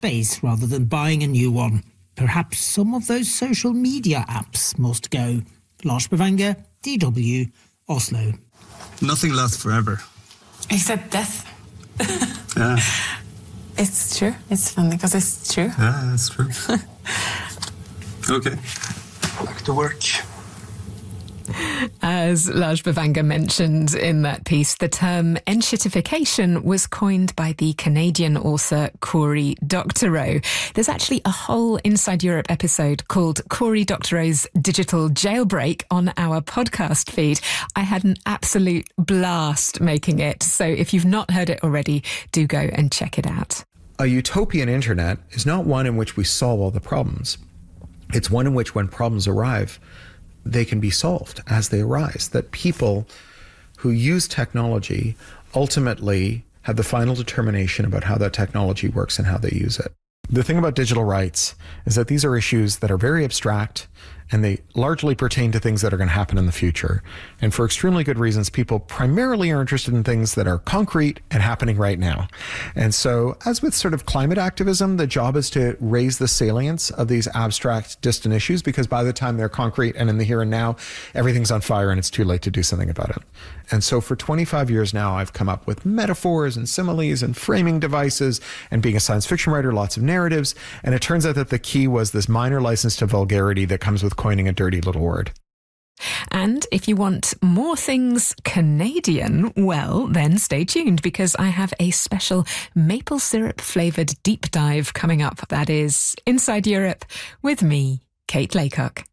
space rather than buying a new one. Perhaps some of those social media apps must go. Lars Bavanger, DW, Oslo. Nothing lasts forever. Except death. Yeah. It's true. It's funny because it's true. Yeah, it's true. Okay. Back to work. As Lars Bavanger mentioned in that piece, the term enshittification was coined by the Canadian author Cory Doctorow. There's actually a whole Inside Europe episode called Cory Doctorow's Digital Jailbreak on our podcast feed. I had an absolute blast making it, so if you've not heard it already, do go and check it out. A utopian internet is not one in which we solve all the problems. It's one in which, when problems arrive, they can be solved as they arise, that people who use technology ultimately have the final determination about how that technology works and how they use it. The thing about digital rights is that these are issues that are very abstract, and they largely pertain to things that are going to happen in the future. And for extremely good reasons, people primarily are interested in things that are concrete and happening right now. And so, as with sort of climate activism, the job is to raise the salience of these abstract, distant issues, because by the time they're concrete and in the here and now, everything's on fire and it's too late to do something about it. And so for 25 years now, I've come up with metaphors and similes and framing devices, and being a science fiction writer, lots of narratives. And it turns out that the key was this minor license to vulgarity that comes with coining a dirty little word. And if you want more things Canadian, well, then stay tuned, because I have a special maple syrup flavoured deep dive coming up. That is Inside Europe with me, Kate Laycock.